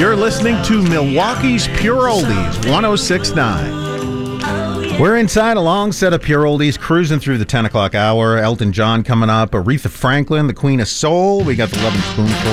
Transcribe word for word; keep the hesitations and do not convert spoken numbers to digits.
You're listening to Milwaukee's Pure Oldies, one oh six point nine. We're inside a long set of Pure Oldies, cruising through the ten o'clock hour. Elton John coming up, Aretha Franklin, the Queen of Soul. We got the Lovin' Spoonful